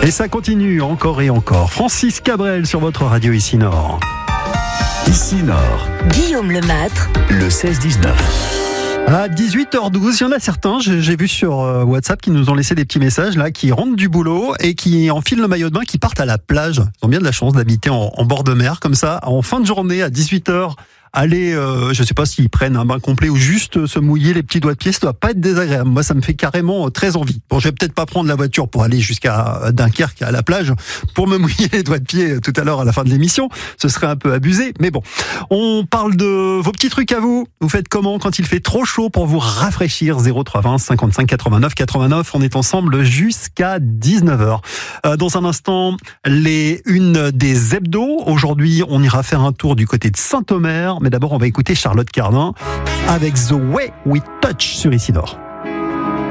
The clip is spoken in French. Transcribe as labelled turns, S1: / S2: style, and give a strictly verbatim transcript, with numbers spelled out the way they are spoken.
S1: Et ça continue encore et encore. Francis Cabrel sur votre radio ici Nord.
S2: Ici Nord.
S3: Guillaume Lemâtre.
S2: Le seize dix-neuf.
S1: À dix-huit heures douze, il y en a certains, j'ai vu sur WhatsApp, qui nous ont laissé des petits messages là, qui rentrent du boulot et qui enfilent le maillot de bain, qui partent à la plage. Ils ont bien de la chance d'habiter en, en bord de mer, comme ça, en fin de journée, à dix-huit heures. Aller, euh, je sais pas s'ils prennent un bain complet ou juste se mouiller les petits doigts de pied, ça doit pas être désagréable. Moi, ça me fait carrément très envie. Bon, je vais peut-être pas prendre la voiture pour aller jusqu'à Dunkerque, à la plage, pour me mouiller les doigts de pied tout à l'heure à la fin de l'émission. Ce serait un peu abusé, mais bon. On parle de vos petits trucs à vous. Vous faites comment quand il fait trop chaud pour vous rafraîchir? zéro trois vingt cinquante-cinq quatre-vingt-neuf quatre-vingt-neuf. On est ensemble jusqu'à dix-neuf heures. Euh, dans un instant, les une des hebdos. Aujourd'hui, on ira faire un tour du côté de Saint-Omer. Mais d'abord, on va écouter Charlotte Cardin avec The Way We Touch sur Ici Nord.